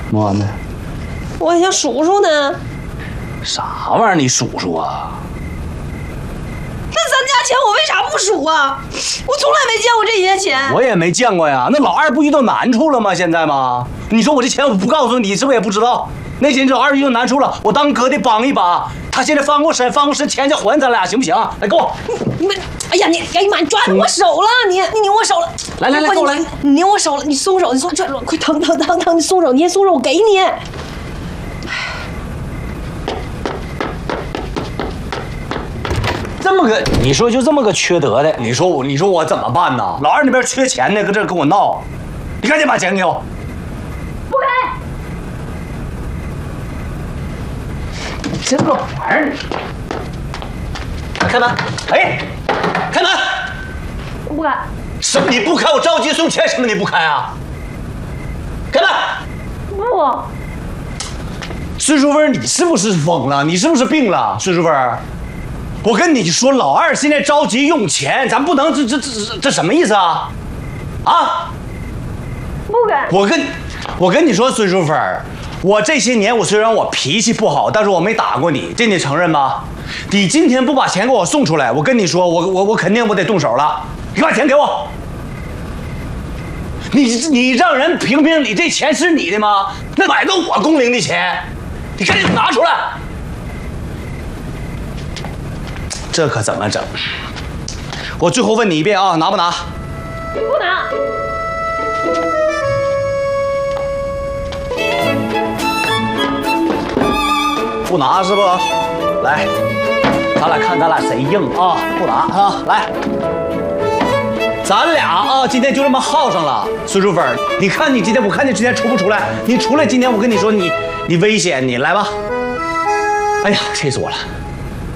嘛呢？ 我还想数数呢。 啥玩意儿？你数数啊？ 那咱家钱我为啥不数啊？我从来没见过这些钱。 我也没见过呀。那老二不遇到难处了吗？现在吗？你说我这钱我不告诉你，是不是也不知道？那天老二遇到难处了，我当哥的帮一把。他现在翻过身，钱再还咱俩，行不行？来，给我。 你们，哎呀你，哎呀妈，你抓住我手了，你拧我手了。 来，给我来。 你拧我手了，你松手，你松，快疼，你松手，你先松手，我给你。 这么个，你说就这么个缺德的，你说我怎么办呢？老二那边缺钱呢，搁这跟我闹，你赶紧把钱给我。 不给。 这个玩意儿，开门！哎，开门！ 我不开。 什么你不开？我着急送钱，什么你不开啊？开门！ 不。 孙淑芬，你是不是疯了？你是不是病了？孙淑芬，我跟你说，老二现在着急用钱，咱不能这什么意思啊？啊？ 不给。 我跟你说，孙淑芬，我这些年虽然我脾气不好，但是我没打过你，这你承认吗？你今天不把钱给我送出来，我跟你说，我肯定得动手了。你把钱给我。你让人评评理，这钱是你的吗？那买的我工龄的钱，你赶紧拿出来。这可怎么整？我最后问你一遍啊，拿不拿？ 不拿。 不拿是不？来，咱俩看咱俩谁硬啊！不拿啊！来，咱俩啊，今天就这么耗上了。孙淑芬，你看你今天，我看你今天出不出来？你出来，今天我跟你说，你危险，你来吧。哎呀，气死我了！